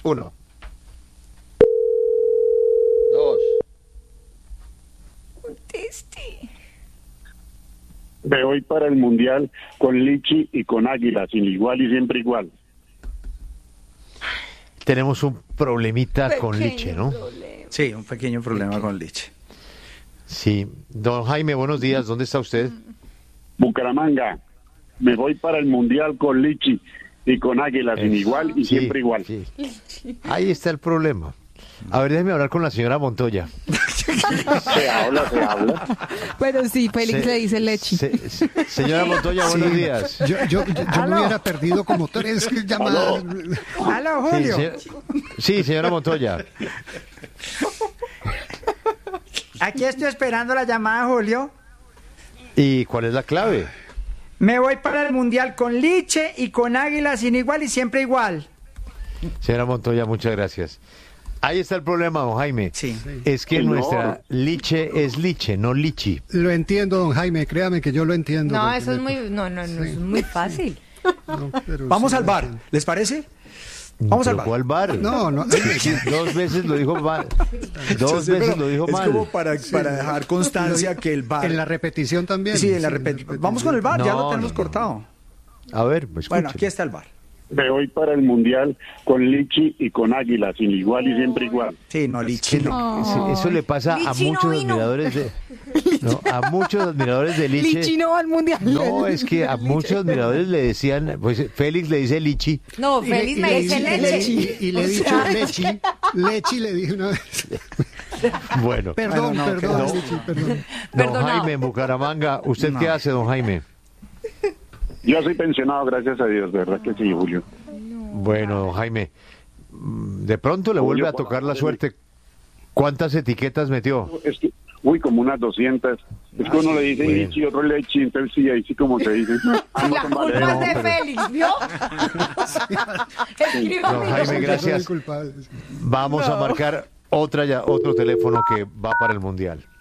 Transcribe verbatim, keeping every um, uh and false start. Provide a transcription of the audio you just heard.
Uno. Dos. Conteste. Me voy para el Mundial con Lichi y con Águila, sin igual y siempre igual. Tenemos un problemita Pequeño con Liche, ¿no? problema. Sí, un pequeño problema con Liche. Sí. Don Jaime, buenos días. ¿Dónde está usted? Bucaramanga, me voy para el Mundial con Lichi y con Águila, sin Eso. igual y Sí, siempre igual. sí. Ahí está el problema. A ver, déjeme hablar con la señora Montoya. Se habla, se habla. Bueno, sí, Félix Se- le dice Lechi. se- se- señora Montoya, buenos Sí, días. Yo, yo, yo, yo me hubiera perdido como tres llamadas. Aló, Sí, Julio. se- sí, señora Montoya. Aquí estoy esperando la llamada, Julio. ¿Y cuál es la clave? Me voy para el Mundial con Liche y con Águila sin igual y siempre igual. Señora Montoya, muchas gracias. Ahí está el problema, don Jaime. Sí. Es que Señor. nuestra Liche es Liche, no Lichi. Lo entiendo, don Jaime, créame que yo lo entiendo. No, Don eso es Felipe. muy, no, no, no, Sí. eso es muy fácil. No, pero Vamos sí al lo bar, entiendo. ¿les parece? Vamos al ¿Pero bar. cuál bar? No, no. Dos veces lo dijo mal. Dos Sí, veces pero lo dijo es mal. como para, para dejar constancia que el bar... En la repetición también. Sí, en la Sí, repetición. Vamos con el bar, ya No, lo tenemos no, no. cortado. A ver, pues Bueno, escuche. aquí está el bar. Me voy para el Mundial con Lichi y con Águila, sin igual y siempre igual. Sí, no, Que Liche. le- no. eso, eso le pasa a Lichi no muchos vino. admiradores de no, a muchos admiradores de Liche. Lichi no va al mundial. No, es que a muchos admiradores le decían, pues Félix le dice Lichi. No, Y le- Félix y me le dice di- y le- Leche. Y, y le he O dicho sea, Lechi. Lechi le dije una vez. Bueno, Perdón, Bueno, no, perdón, que- Lechi, perdón. don Perdonado. Jaime en Bucaramanga, ¿usted No. qué hace, don Jaime? Yo soy pensionado, gracias a Dios, de verdad que sí, Julio. Bueno, don Jaime, mm, de pronto le vuelve a tocar la suerte. ¿Cuántas etiquetas metió? Es que, uy, como unas doscientas. Es que uno le dice bueno. Lichi y otro Lechi, entonces sí, ahí sí como se dice. Ambos La son culpa válidos. es de pero- Félix, ¿vio? Escribe Don mi Jaime, nombre. Yo soy gracias. el culpable. Vamos a marcar otra ya, otro teléfono que va para el Mundial.